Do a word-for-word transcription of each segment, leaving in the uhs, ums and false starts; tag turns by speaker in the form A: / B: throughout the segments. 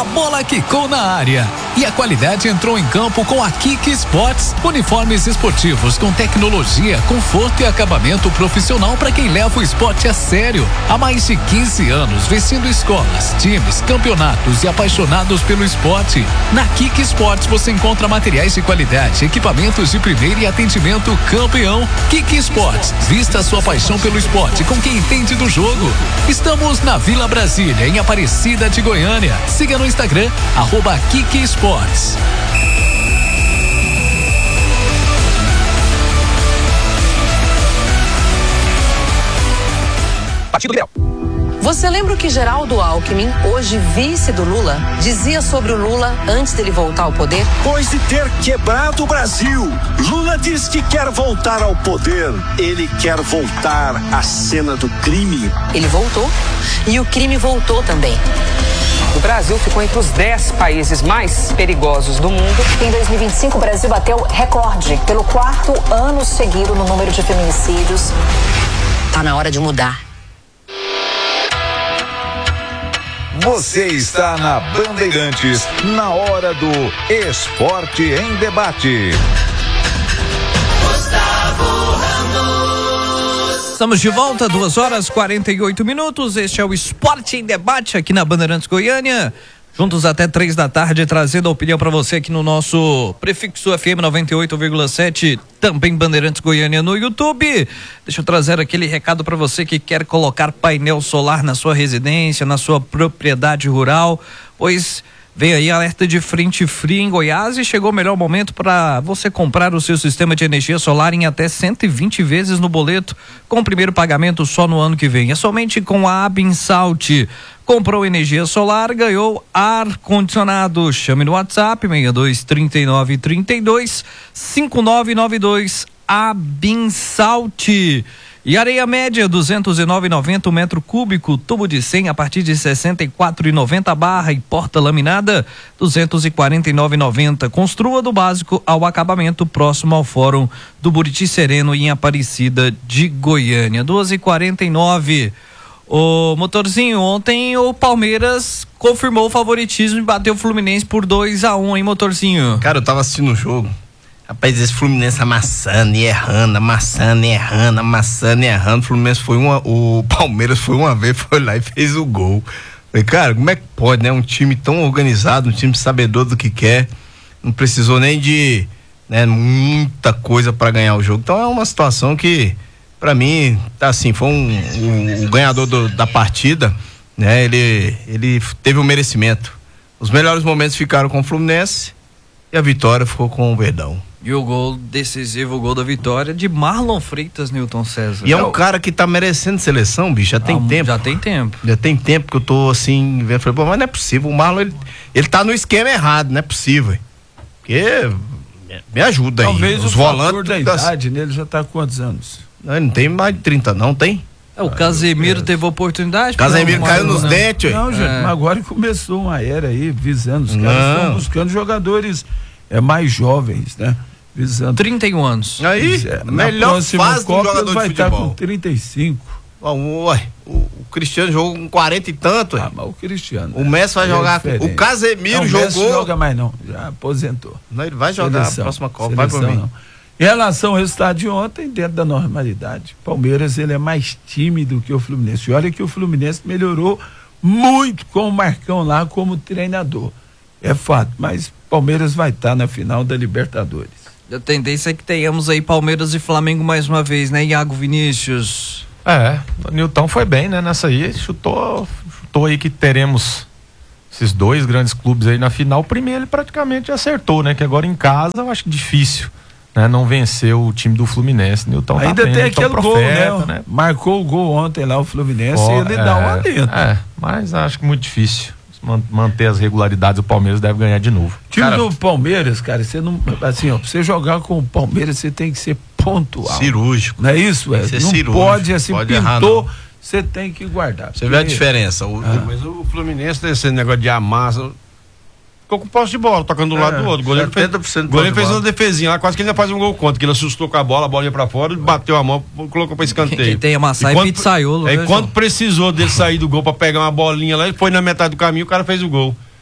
A: bola quicou na área e a qualidade entrou em campo com a Kik Sports. Uniformes esportivos com tecnologia, conforto e acabamento profissional para quem leva o esporte a sério. Há mais de quinze anos vestindo escolas, times, campeonatos e apaixonados pelo esporte. Na Kik Sports você encontra materiais de qualidade, equipamentos de primeira e atendimento campeão. Kik Sports, vista a sua paixão pelo esporte com quem entende do jogo. Estamos na Vila Brasília, em Aparecida de Goiânia. Siga no Instagram, arroba Kik Sports.
B: Partido Liberal.
C: Você lembra o que Geraldo Alckmin, hoje vice do Lula, dizia sobre o Lula antes dele voltar ao poder?
D: Depois de ter quebrado o Brasil, Lula diz que quer voltar ao poder. Ele quer voltar à cena do crime.
C: Ele voltou e o crime voltou também.
B: O Brasil ficou entre os dez países mais perigosos do mundo.
E: Em dois mil e vinte e cinco, o Brasil bateu recorde pelo quarto ano seguido no número de feminicídios.
C: Tá na hora de mudar.
F: Você está na Bandeirantes, na hora do Esporte em Debate.
G: Gustavo Ramos.
H: Estamos de volta, duas horas e quarenta e oito minutos. Este é o Esporte em Debate aqui na Bandeirantes Goiânia. Juntos até três da tarde, trazendo a opinião para você aqui no nosso Prefixo F M noventa e oito vírgula sete, também Bandeirantes Goiânia no YouTube. Deixa eu trazer aquele recado para você que quer colocar painel solar na sua residência, na sua propriedade rural, pois vem aí alerta de frente fria em Goiás e chegou o melhor momento para você comprar o seu sistema de energia solar em até cento e vinte vezes no boleto, com o primeiro pagamento só no ano que vem. É somente com a Abinsalt. Comprou energia solar, ganhou ar-condicionado. Chame no WhatsApp seis dois três nove três dois cinco nove nove dois. Abinsalt. E areia média duzentos e nove reais e noventa centavos o metro cúbico, tubo de cem a partir de sessenta e quatro reais e noventa centavos barra e porta laminada duzentos e quarenta e nove reais e noventa centavos. Construa do básico ao acabamento, próximo ao Fórum do Buriti Sereno em Aparecida de Goiânia. duas e quarenta e nove. Ô Motorzinho, ontem o Palmeiras confirmou o favoritismo e bateu o Fluminense por dois a um, hein, Motorzinho?
I: Cara, eu tava assistindo o jogo. Rapaz, esse Fluminense amassando e errando, amassando e errando, amassando e errando. O Fluminense foi uma. O Palmeiras foi uma vez, foi lá e fez o gol. Falei, cara, como é que pode, né? Um time tão organizado, um time sabedor do que quer. Não precisou nem de, né, muita coisa pra ganhar o jogo. Então é uma situação que, pra mim, tá assim, foi um, um, um ganhador do, da partida, né? Ele, ele teve um merecimento. Os melhores momentos ficaram com o Fluminense e a vitória ficou com o Verdão.
H: E o gol decisivo, o gol da vitória de Marlon Freitas, Newton César.
I: E é um cara que tá merecendo seleção, bicho, já tem ah, tempo.
H: Já tem tempo.
I: Já tem tempo que eu tô assim, vendo, falei, pô, mas não é possível, o Marlon, ele, ele tá no esquema errado, não é possível. Porque me ajuda aí.
J: Talvez
I: os
J: o
I: volantes
J: da idade nele já tá com quantos anos?
I: Não, ele não tem mais de trinta não, tem?
H: É, o Casemiro teve oportunidade.
I: Casemiro caiu nos não. dentes,
J: Não, gente, é. mas agora começou uma era aí, visando, os caras estão buscando jogadores é, mais jovens, né? Visando.
H: trinta e um anos.
I: Aí,
J: é,
I: melhor fase do jogador
J: vai
I: de futebol.
J: Estar com trinta e cinco.
I: Ué, o, o Cristiano jogou com quarenta e tanto,
J: Ah, mas o Cristiano.
I: O Messi vai
J: é
I: jogar.
J: Diferente.
I: O Casemiro
J: não,
I: jogou.
J: O Messi não joga mais não, já aposentou.
I: Não, ele vai jogar seleção, a próxima Copa,
J: seleção,
I: vai por mim.
J: Não. Em relação ao resultado de ontem, dentro da normalidade, Palmeiras ele é mais tímido que o Fluminense. E olha que o Fluminense melhorou muito com o Marcão lá como treinador. É fato, mas Palmeiras vai estar na final da Libertadores.
H: A tendência é que tenhamos aí Palmeiras e Flamengo mais uma vez, né, Iago Vinícius?
K: É, o Nilton foi bem, né, nessa aí, chutou, chutou aí que teremos esses dois grandes clubes aí na final. O primeiro ele praticamente acertou, né, que agora em casa eu acho difícil, né, não venceu o time do Fluminense. Nilton
J: ainda
K: tá
J: tem aquele
K: profeta,
J: gol, né?
K: né?
J: Marcou o gol ontem lá o Fluminense
K: oh,
J: e ele
K: é,
J: dá um alento.
K: É, mas acho que muito difícil manter as regularidades. O Palmeiras deve ganhar de novo.
J: O time cara, do Palmeiras, cara, você não, assim, ó, pra você jogar com o Palmeiras, você tem que ser pontual.
I: Cirúrgico.
J: Não é isso? É? Não cirúrgico. pode, assim, pode pintou, você tem que guardar.
I: Você porque... vê a diferença. O,
L: ah. Mas o Fluminense, esse negócio de amassa, ficou com posse de bola, tocando do é, lado do outro. O goleiro fez, o goleiro fez uma defesinha lá, quase que ele ainda faz um gol contra, que ele assustou com a bola, a bola ia pra fora, ele bateu a mão, colocou pra escanteio.
H: Quem tem amassar e pizzaiolo.
L: Aí quando precisou dele sair do gol pra pegar uma bolinha lá, ele foi na metade do caminho, o cara fez o gol.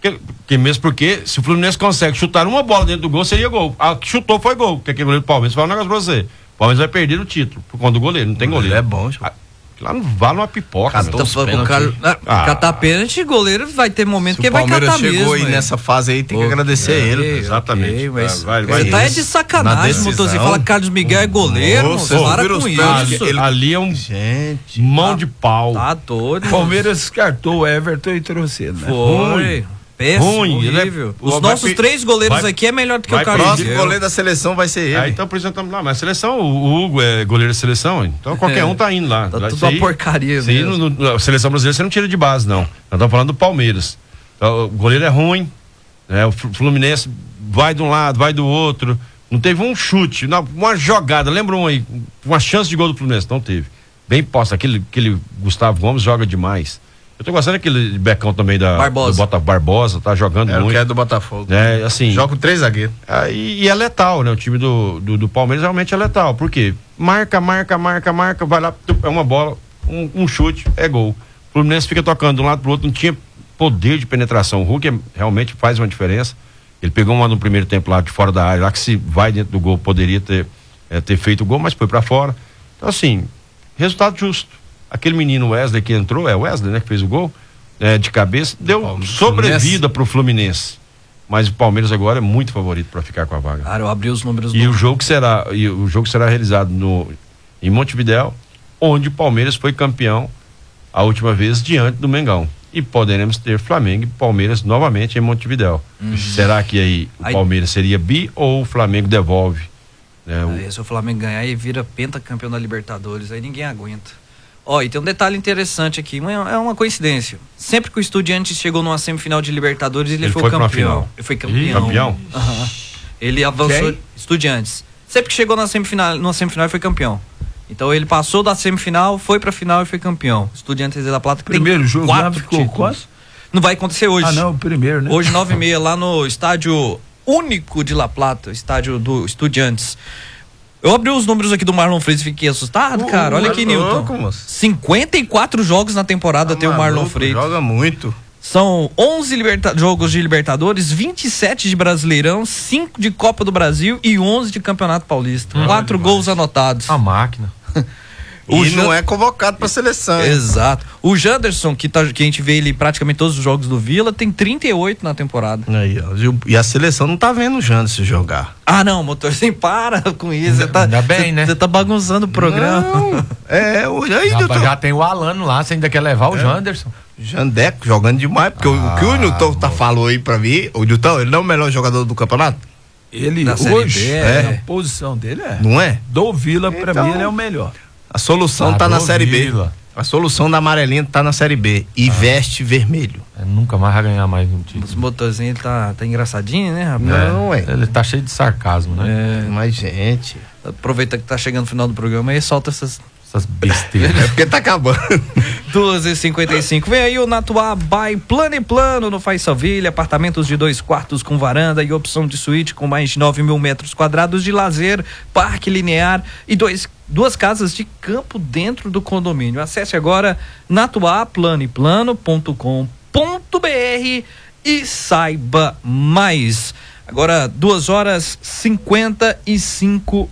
L: Que, que mesmo porque, se o Fluminense consegue chutar uma bola dentro do gol, seria gol. A que chutou foi gol, porque aquele goleiro do Palmeiras, fala um negócio pra você. O Palmeiras vai perder o título, por conta do goleiro, não tem goleiro.
I: É bom,
L: a, lá não vale uma pipoca.
H: Então, o cara, ah, catar pênalti, goleiro vai ter momento que vai catar mesmo. O Palmeiras chegou aí
I: nessa fase aí, tem que agradecer
H: é,
I: ele.
H: É,
L: exatamente.
H: Okay, mas
L: vai,
H: vai, você tá é de sacanagem, Motorzinho. Fala que Carlos Miguel é goleiro,
L: Nossa,
H: para com isso.
L: Ele, ali é um
I: gente,
L: mão
H: tá,
L: de pau.
H: Tá doido.
J: Palmeiras descartou o Everton e trouxe ele, né?
H: Foi. Péssimo,
L: ruim,
H: horrível.
L: Ele é,
H: Os nossos vai, três goleiros vai, aqui é melhor do que o Carlos.
I: O próximo goleiro da seleção vai ser ele.
L: Ah, então por isso nós estamos lá. Mas a seleção, o Hugo é goleiro da seleção, então qualquer é, um tá indo lá.
H: Tá
L: lá,
H: tudo uma porcaria
L: sim,
H: mesmo.
L: No, no, a seleção brasileira você não tira de base, não. Nós estamos falando do Palmeiras. Então, o goleiro é ruim, né? O Fluminense vai de um lado, vai do outro. Não teve um chute, não, uma jogada. Lembra um aí? Uma chance de gol do Fluminense? Não teve. Bem posta. Aquele, aquele Gustavo Gomes joga demais. Eu tô gostando daquele Becão também da
H: Barbosa.
L: do Bota, Barbosa, tá jogando
I: é,
L: muito.
I: Que é do Botafogo.
L: É, assim,
I: joga com três zagueiros.
L: É, e, e é letal, né? O time do, do, do Palmeiras realmente é letal. Por quê? Marca, marca, marca, marca, vai lá, é uma bola, um, um chute, é gol. O Fluminense fica tocando de um lado pro outro, não tinha poder de penetração. O Hulk é, realmente faz uma diferença. Ele pegou uma no primeiro tempo lá de fora da área, lá que se vai dentro do gol, poderia ter, é, ter feito o gol, mas foi para fora. Então, assim, resultado justo. Aquele menino Wesley que entrou, é o Wesley, né, que fez o gol. É, de cabeça, deu sobrevida pro Fluminense. Mas o Palmeiras agora é muito favorito para ficar com a vaga.
H: Cara, eu abri os números
L: e
H: do...
L: o jogo será e o jogo será realizado no em Montevidéu, onde o Palmeiras foi campeão a última vez diante do Mengão. E poderemos ter Flamengo e Palmeiras novamente em Montevidéu. Uhum. Será que aí o aí... Palmeiras seria bi ou o Flamengo devolve? Né,
H: aí, o... Se o Flamengo ganhar e vira pentacampeão da Libertadores, aí ninguém aguenta. Ó, oh, e tem um detalhe interessante aqui, é uma coincidência. Sempre que o Estudiantes chegou numa semifinal de Libertadores, ele, ele foi, foi campeão. Ele foi campeão.
L: Ih, campeão?
H: Uhum. Ele avançou. Quem? Estudiantes. Sempre que chegou na semifinal, numa semifinal, ele foi campeão. Então ele passou da semifinal, foi pra final e foi campeão. Estudiantes de La Plata.
J: Primeiro
H: tem
J: jogo lá ficou quanto?
H: Não vai acontecer hoje.
J: Ah, não, o primeiro, né?
H: Hoje, nove e meia, lá no estádio único de La Plata, estádio do Estudiantes. Eu abri os números aqui do Marlon Freitas e fiquei assustado, cara. Olha aqui, Nilton. cinquenta e quatro jogos na temporada ah, tem o Marlon Freitas.
I: Joga muito.
H: São onze liberta- jogos de Libertadores, vinte e sete de Brasileirão, cinco de Copa do Brasil e onze de Campeonato Paulista. Hum, quatro gols anotados.
K: A máquina.
I: O e Jan... não é convocado pra seleção.
H: Exato. O Janderson, que, tá, que a gente vê ele praticamente todos os jogos do Vila, tem trinta e oito na temporada.
I: Aí, ó, e a seleção não tá vendo o Janderson jogar.
H: Ah, não, motorzinho, para com isso. Você tá,
K: ainda bem, cê, né?
H: Você tá bagunçando o programa.
I: Não, é, hoje aí,
K: já, doutor. Já tem o Alano lá, você ainda quer levar o é. Janderson.
I: Jandeco jogando demais, porque ah, o que o Nilton tá falou aí pra mim, o Nilton, ele não é o melhor jogador do campeonato?
J: Ele
H: da
J: hoje,
H: B,
J: é. A posição dele é.
I: Não é?
J: Do Vila, pra então, mim, ele é o melhor.
I: A solução ah, tá na Série
K: Vila.
I: B. A solução da amarelinha tá na Série B. E ah. veste vermelho.
K: É, nunca mais vai ganhar mais um título.
H: Os motorzinhos tá, tá engraçadinho, né, rapaz?
I: Não, é.
K: Ele tá cheio de sarcasmo, né?
I: É. Mas, gente.
H: Aproveita que tá chegando no final do programa e solta essas.
K: Essas besteiras.
I: É porque tá acabando.
H: duas e cinquenta e cinco. Vem aí o Natuá by Plano e Plano no Faz Salvilha. Apartamentos de dois quartos com varanda e opção de suíte com mais de nove mil metros quadrados de lazer, parque linear e dois, duas casas de campo dentro do condomínio. Acesse agora natuá plano e plano ponto com ponto b r e saiba mais. Agora, duas horas e cinquenta e cinco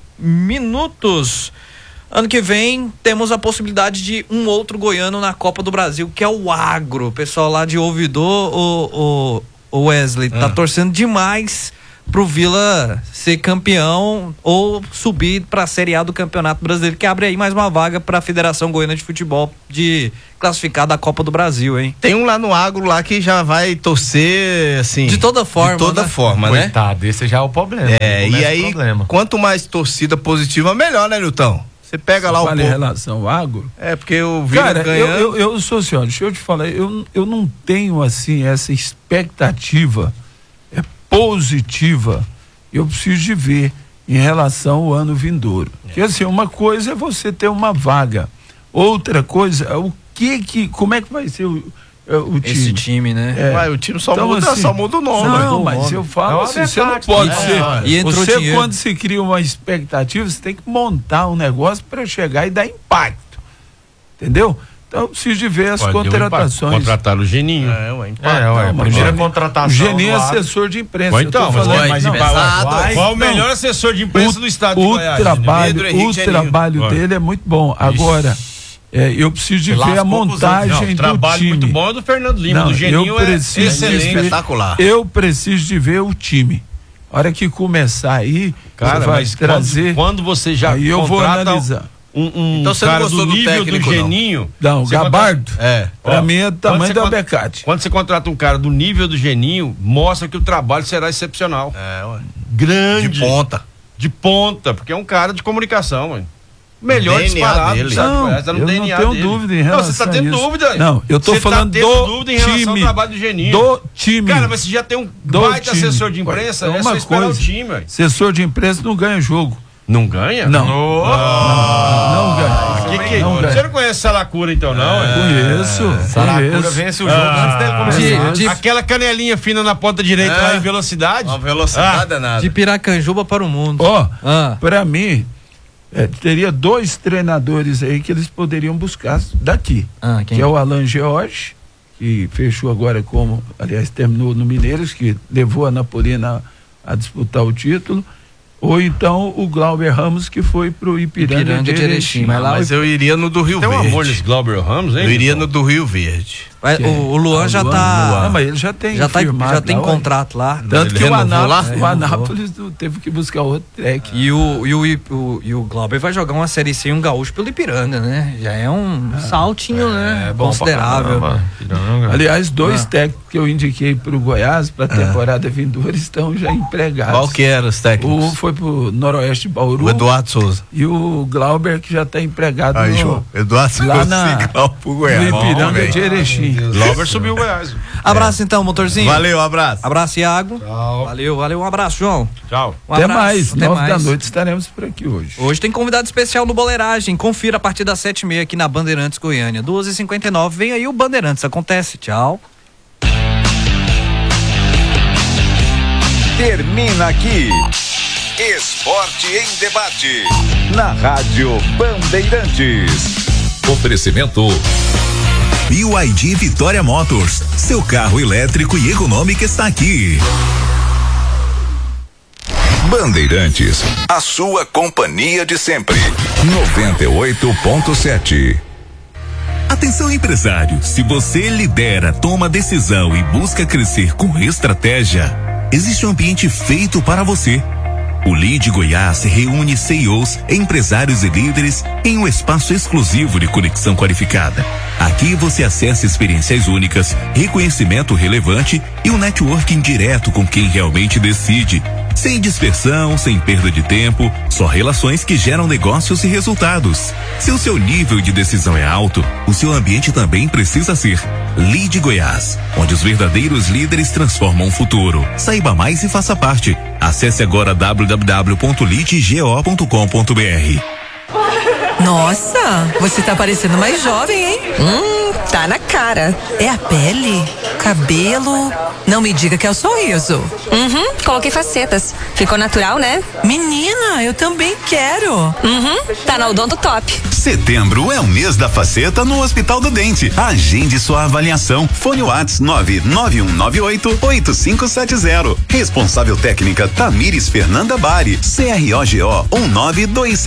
H: minutos. Ano que vem temos a possibilidade de um outro goiano na Copa do Brasil, que é o Agro. O pessoal lá de Ouvidor, o, o, o Wesley, ah. tá torcendo demais pro Vila ser campeão ou subir para a Série A do Campeonato Brasileiro, que abre aí mais uma vaga para a Federação Goiana de Futebol de classificar da Copa do Brasil, hein?
I: Tem um lá no Agro lá que já vai torcer assim,
H: de toda forma,
I: de toda
H: né?
I: forma, né?
K: Coitado, esse já é o problema.
I: É, e aí, problema. Quanto mais torcida positiva, melhor, né, Nilton? Você pega
J: Você
I: lá o
J: fala em relação ao Agro?
I: É, porque o Vila
J: Cara,
I: ganhando...
J: eu, eu, eu sou assim, ó, deixa eu te falar, eu, eu não tenho, assim, essa expectativa é, positiva, eu preciso de ver em relação ao ano vindouro. É. Porque, assim, uma coisa é você ter uma vaga, outra coisa, o que que, como é que vai ser o... O time.
H: Esse time, né?
I: É. Ué, o time só, então, muda, assim, só muda o nome.
J: Não, mas nome. eu falo é assim, você não pode né? ser.
H: É. E
J: você,
H: dinheiro.
J: Quando se cria uma expectativa, você tem que montar um negócio para chegar e dar impacto. Entendeu? Então eu preciso de ver as
L: Pode,
J: contratações.
L: Contrataram o Geninho.
K: É, ué, é, ué, a primeira
J: Geninho,
K: contratação.
J: O Geninho é assessor de imprensa.
L: Ué, então,
J: falando,
L: mas, mas,
J: não,
L: mas, qual o melhor assessor de imprensa
J: o,
L: do estado
J: o
L: de Goiás?
J: Trabalho,
L: Pedro
J: o trabalho dele é muito bom. Agora, é, eu preciso de ver a montagem não, do
L: trabalho
J: time.
L: muito bom é do Fernando Lima,
J: não,
L: do Geninho é excelente.
J: Ver, espetacular. Eu preciso de ver o time. A hora que começar aí,
L: cara,
J: você vai
L: mas
J: trazer.
L: Quando, quando você já
J: aí eu vou analisar.
L: Um, um
I: então você
L: cara
I: não gostou
L: do nível do,
I: técnico,
L: do Geninho.
J: Não, não Gabardo.
L: Contrata, é.
J: Pra
L: ó,
J: mim é o tamanho do Albecate.
L: Quando você contrata um cara do nível do Geninho, mostra que o trabalho será excepcional.
I: É, ué.
L: Grande.
I: De ponta.
L: De ponta, porque é um cara de comunicação, mano. Melhor
J: D N A
L: disparado.
J: Dele.
L: Sabe?
J: Não,
L: tá no
J: eu
L: D N A
J: não tenho
L: dele.
J: dúvida em relação
L: Não, você tá tendo
J: a isso.
L: dúvida.
J: Não, eu tô
L: você
J: falando
L: tá tendo
J: do
L: dúvida em relação
J: time,
L: ao trabalho do Geninho.
J: Do time.
L: Cara, mas você já tem um
J: do
L: baita
J: time.
L: assessor de imprensa,
J: é
L: é só
J: uma
L: esperar
J: coisa.
L: o time, velho.
J: Assessor de imprensa não ganha jogo.
L: Não ganha?
J: Não.
L: Oh.
J: Não, não ganha.
L: Que que,
J: não
L: você
J: ganha.
L: não conhece Saracura então, não?
J: É, conheço.
K: Saracura
J: conheço.
K: vence o jogo
L: Ah,
K: antes dele começar.
L: de, de, aquela canelinha fina na ponta direita
I: É.
L: lá em velocidade.
I: Uma velocidade
L: Ah.
I: é nada.
H: De Piracanjuba para o mundo.
J: Ó,
H: ah.
J: pra mim, é, teria dois treinadores aí que eles poderiam buscar daqui.
H: Ah, quem?
J: Que é o Alan George, que fechou agora como, aliás, terminou no Mineiros, que levou a Napolina a, a disputar o título. Ou então o Glauber Ramos, que foi pro Ipiranga,
H: Ipiranga de Erechim.
I: Mas, mas eu iria no do Rio
L: Tem um
I: Verde.
L: amor nesse Glauber Ramos, hein?
I: Eu iria
L: então?
I: no do Rio Verde.
H: Vai, o, o Luan
J: Ah,
H: já
J: Luan,
H: tá.
J: Luan. Ah, mas ele já tem
H: já, tá,
J: firmado
H: já tem
J: lá,
H: contrato lá.
J: Tanto
I: Ele
J: que o
I: renovou
J: Anápolis,
H: lá?
J: o Anápolis teve que buscar outro técnico.
H: E o, e, o, e, o, e o Glauber vai jogar uma Série C e um gaúcho pelo Ipiranga, né? Já é um
J: Ah,
H: saltinho, né?
K: É bom
H: Considerável.
K: pra caramba, Piranga.
J: Aliás, dois
H: Ah.
J: técnicos que eu indiquei pro Goiás pra temporada vindoura estão já empregados.
I: Qual que era os técnicos?
J: O foi pro Noroeste de Bauru.
I: O Eduardo Souza.
J: E o Glauber, que já está empregado
I: Aí,
J: no,
I: João. Eduardo Souza
J: lá na,
I: pro Goiás.
J: no Ipiranga
I: Bom,
J: de Erechim.
L: Glauber subiu o Goiás.
H: Abraço então, motorzinho.
I: Valeu, abraço.
H: Abraço, Iago.
L: Tchau.
H: Valeu, valeu. Um abraço, João.
L: Tchau.
H: Um
J: Até
H: abraço,
J: mais,
H: até
J: nove
H: mais.
J: da noite estaremos por aqui hoje.
H: Hoje tem convidado especial no Boleiragem. Confira a partir das sete e meia aqui na Bandeirantes Goiânia. duas e cinquenta e nove. Vem aí o Bandeirantes. Acontece. Tchau.
F: Termina aqui. Esporte em Debate. Na Rádio Bandeirantes.
A: Oferecimento
M: B Y D Vitória Motors. Seu carro elétrico e econômico está aqui.
F: Bandeirantes, a sua companhia de sempre. noventa e oito ponto sete.
M: Atenção, empresário, se você lidera, toma decisão e busca crescer com estratégia, existe um ambiente feito para você. O Lead Goiás reúne C E Os, empresários e líderes em um espaço exclusivo de conexão qualificada. Aqui você acessa experiências únicas, reconhecimento relevante e um networking direto com quem realmente decide. Sem dispersão, sem perda de tempo, só relações que geram negócios e resultados. Se o seu nível de decisão é alto, o seu ambiente também precisa ser. Lead Goiás, onde os verdadeiros líderes transformam o futuro. Saiba mais e faça parte. Acesse agora w w w ponto lead go ponto com ponto b r.
N: Nossa, você tá parecendo mais jovem, hein? Hum, tá na cara. É a pele? Cabelo? Não me diga que é o sorriso.
O: Uhum, coloquei facetas. Ficou natural, né?
N: Menina, eu também quero.
O: Uhum, tá na Odonto Top.
M: Setembro é o mês da faceta no Hospital do Dente. Agende sua avaliação. Fone WhatsApp nove nove um nove oito oito cinco sete zero. Responsável técnica Tamires Fernanda Bari. C R O G O um nove dois